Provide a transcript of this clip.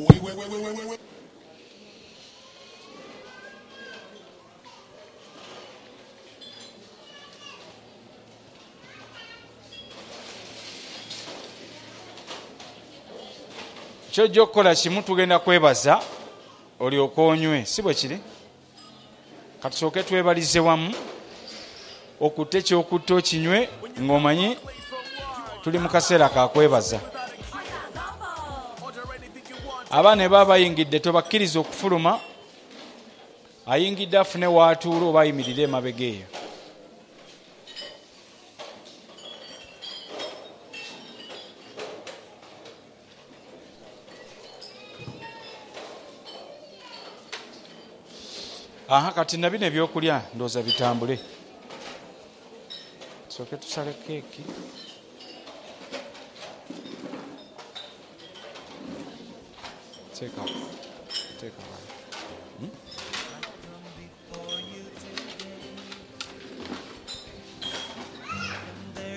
kyojja okukola kimu tugenda kwebaza olyoka onywe, si bwe kiri? Katusooke twebalize wamu okutta ekyokutta okinywe ng'omanyi tuli mu kaseera ka kwebaza. Abaana ne baba bayingidde tobakkiriza okufuluma, ayingidde afune waatuula oba ayimirire emabega eyo. Kati na bino ebyokulya ndooza bitambule. Tusooke tusale keeki. Teeka.